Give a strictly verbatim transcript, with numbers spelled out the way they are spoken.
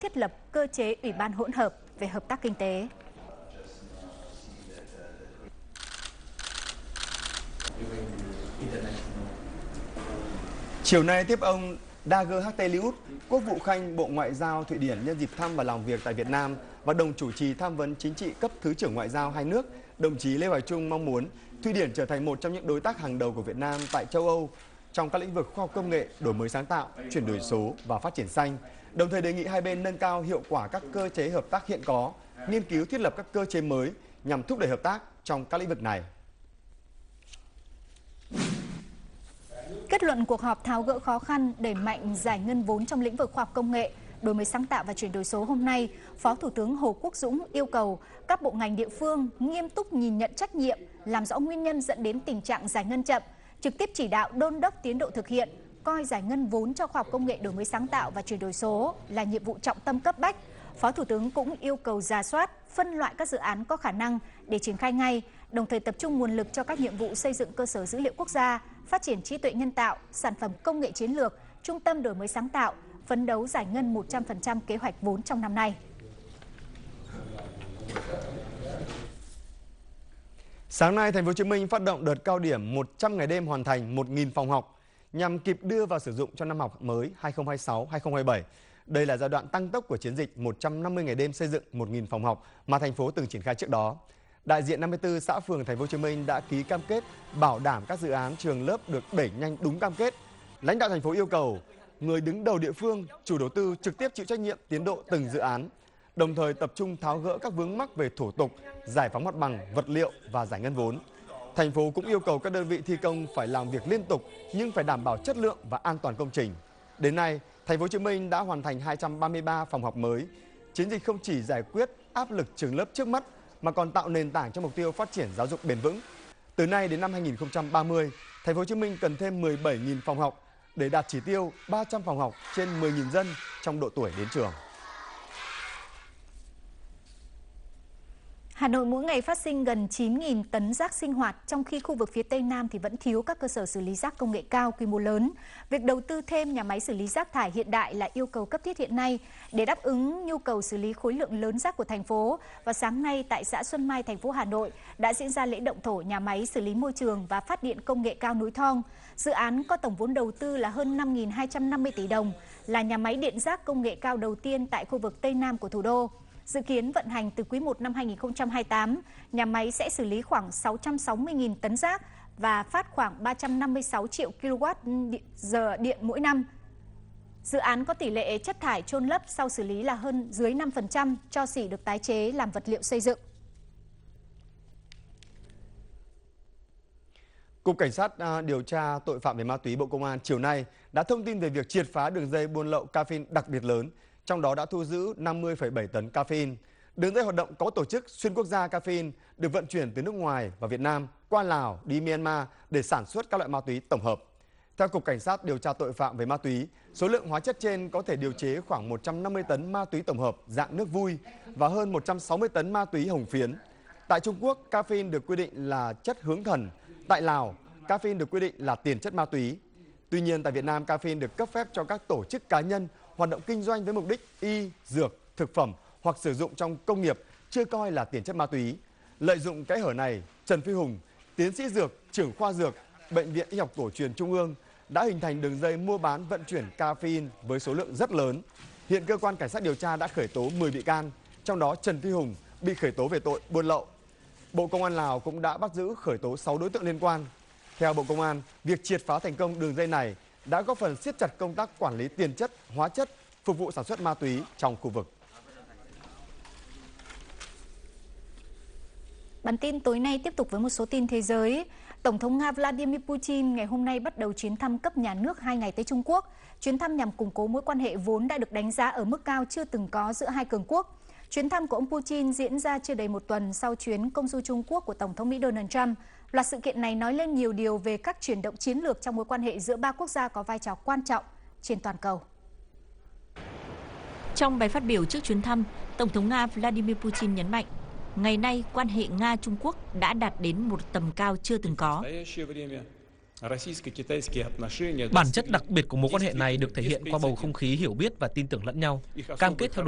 thiết lập cơ chế ủy ban hỗn hợp về hợp tác kinh tế. Chiều nay tiếp ông Dag Hjertelius, Quốc vụ Khanh Bộ Ngoại giao Thụy Điển nhân dịp thăm và làm việc tại Việt Nam và đồng chủ trì tham vấn chính trị cấp Thứ trưởng Ngoại giao hai nước, đồng chí Lê Hoài Trung mong muốn Thụy Điển trở thành một trong những đối tác hàng đầu của Việt Nam tại châu Âu trong các lĩnh vực khoa học công nghệ, đổi mới sáng tạo, chuyển đổi số và phát triển xanh, đồng thời đề nghị hai bên nâng cao hiệu quả các cơ chế hợp tác hiện có, nghiên cứu thiết lập các cơ chế mới nhằm thúc đẩy hợp tác trong các lĩnh vực này. Kết luận cuộc họp tháo gỡ khó khăn, đẩy mạnh giải ngân vốn trong lĩnh vực khoa học công nghệ, đổi mới sáng tạo và chuyển đổi số hôm nay, Phó Thủ tướng Hồ Quốc Dũng yêu cầu các bộ ngành địa phương nghiêm túc nhìn nhận trách nhiệm, làm rõ nguyên nhân dẫn đến tình trạng giải ngân chậm, trực tiếp chỉ đạo đôn đốc tiến độ thực hiện, coi giải ngân vốn cho khoa học công nghệ, đổi mới sáng tạo và chuyển đổi số là nhiệm vụ trọng tâm cấp bách. Phó Thủ tướng cũng yêu cầu rà soát, phân loại các dự án có khả năng để triển khai ngay, đồng thời tập trung nguồn lực cho các nhiệm vụ xây dựng cơ sở dữ liệu quốc gia, phát triển trí tuệ nhân tạo, sản phẩm công nghệ chiến lược, trung tâm đổi mới sáng tạo, phấn đấu giải ngân một trăm phần trăm kế hoạch vốn trong năm nay. Sáng nay, Thành phố Hồ Chí Minh phát động đợt cao điểm một trăm ngày đêm hoàn thành một nghìn phòng học nhằm kịp đưa vào sử dụng cho năm học mới hai không hai sáu hai không hai bảy. Đây là giai đoạn tăng tốc của chiến dịch một trăm năm mươi ngày đêm xây dựng một nghìn phòng học mà thành phố từng triển khai trước đó. Đại diện năm mươi tư xã phường Thành phố Hồ Chí Minh đã ký cam kết bảo đảm các dự án trường lớp được đẩy nhanh đúng cam kết. Lãnh đạo thành phố yêu cầu người đứng đầu địa phương, chủ đầu tư trực tiếp chịu trách nhiệm tiến độ từng dự án, đồng thời tập trung tháo gỡ các vướng mắc về thủ tục, giải phóng mặt bằng, vật liệu và giải ngân vốn. Thành phố cũng yêu cầu các đơn vị thi công phải làm việc liên tục nhưng phải đảm bảo chất lượng và an toàn công trình. Đến nay, Thành phố Hồ Chí Minh đã hoàn thành hai trăm ba mươi ba phòng học mới. Chiến dịch không chỉ giải quyết áp lực trường lớp trước mắt mà còn tạo nền tảng cho mục tiêu phát triển giáo dục bền vững. Từ nay đến năm hai nghìn không trăm ba mươi, Thành phố Hồ Chí Minh cần thêm mười bảy nghìn phòng học để đạt chỉ tiêu ba trăm phòng học trên mười nghìn dân trong độ tuổi đến trường. Hà Nội mỗi ngày phát sinh gần chín nghìn tấn rác sinh hoạt, trong khi khu vực phía Tây Nam thì vẫn thiếu các cơ sở xử lý rác công nghệ cao quy mô lớn. Việc đầu tư thêm nhà máy xử lý rác thải hiện đại là yêu cầu cấp thiết hiện nay để đáp ứng nhu cầu xử lý khối lượng lớn rác của thành phố. Và sáng nay tại xã Xuân Mai, thành phố Hà Nội đã diễn ra lễ động thổ nhà máy xử lý môi trường và phát điện công nghệ cao Núi Thong. Dự án có tổng vốn đầu tư là hơn năm nghìn hai trăm năm mươi tỷ đồng, là nhà máy điện rác công nghệ cao đầu tiên tại khu vực Tây Nam của thủ đô. Dự kiến vận hành từ quý một năm hai nghìn không trăm hai mươi tám, nhà máy sẽ xử lý khoảng sáu trăm sáu mươi nghìn tấn rác và phát khoảng ba trăm năm mươi sáu triệu ki lô oát giờ điện mỗi năm. Dự án có tỷ lệ chất thải chôn lấp sau xử lý là hơn dưới năm phần trăm, tro xỉ được tái chế làm vật liệu xây dựng. Cục Cảnh sát điều tra tội phạm về ma túy Bộ Công an chiều nay đã thông tin về việc triệt phá đường dây buôn lậu caffeine đặc biệt lớn, trong đó đã thu giữ năm mươi phẩy bảy tấn caffeine. Đường dây hoạt động có tổ chức xuyên quốc gia caffeine được vận chuyển từ nước ngoài vào Việt Nam, qua Lào, đi Myanmar để sản xuất các loại ma túy tổng hợp. Theo Cục Cảnh sát điều tra tội phạm về ma túy, số lượng hóa chất trên có thể điều chế khoảng một trăm năm mươi tấn ma túy tổng hợp dạng nước vui và hơn một trăm sáu mươi tấn ma túy hồng phiến. Tại Trung Quốc, caffeine được quy định là chất hướng thần. Tại Lào, caffeine được quy định là tiền chất ma túy. Tuy nhiên, tại Việt Nam, caffeine được cấp phép cho các tổ chức cá nhân hoạt động kinh doanh với mục đích y, dược, thực phẩm hoặc sử dụng trong công nghiệp, chưa coi là tiền chất ma túy. Lợi dụng kẽ hở này, Trần Phi Hùng, tiến sĩ dược, trưởng khoa dược, Bệnh viện Y học Cổ truyền Trung ương đã hình thành đường dây mua bán vận chuyển caffeine với số lượng rất lớn. Hiện cơ quan cảnh sát điều tra đã khởi tố mười bị can, trong đó Trần Phi Hùng bị khởi tố về tội buôn lậu. Bộ Công an Lào cũng đã bắt giữ khởi tố sáu đối tượng liên quan. Theo Bộ Công an, việc triệt phá thành công đường dây này đã góp phần siết chặt công tác quản lý tiền chất, hóa chất phục vụ sản xuất ma túy trong khu vực. Bản tin tối nay tiếp tục với một số tin thế giới. Tổng thống Nga Vladimir Putin ngày hôm nay bắt đầu chuyến thăm cấp nhà nước hai ngày tới Trung Quốc. Chuyến thăm nhằm củng cố mối quan hệ vốn đã được đánh giá ở mức cao chưa từng có giữa hai cường quốc. Chuyến thăm của ông Putin diễn ra chưa đầy một tuần sau chuyến công du Trung Quốc của Tổng thống Mỹ Donald Trump. Loạt sự kiện này nói lên nhiều điều về các chuyển động chiến lược trong mối quan hệ giữa ba quốc gia có vai trò quan trọng trên toàn cầu. Trong bài phát biểu trước chuyến thăm, Tổng thống Nga Vladimir Putin nhấn mạnh, ngày nay quan hệ Nga-Trung Quốc đã đạt đến một tầm cao chưa từng có. Bản chất đặc biệt của mối quan hệ này được thể hiện qua bầu không khí hiểu biết và tin tưởng lẫn nhau, cam kết theo